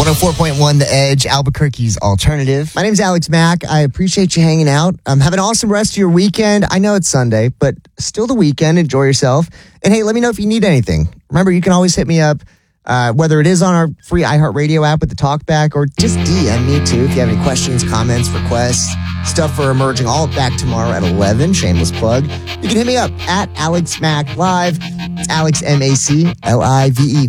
104.1 The Edge, Albuquerque's alternative. My name's Alex Mack. I appreciate you hanging out. Have an awesome rest of your weekend. I know it's Sunday, but still the weekend. Enjoy yourself. And hey, let me know if you need anything. Remember, you can always hit me up, whether it is on our free iHeartRadio app with the talkback or just DM me too if you have any questions, comments, requests, stuff for emerging. All back tomorrow at 11. Shameless plug. You can hit me up at Alex Mack Live. It's Alex, MACLIVE.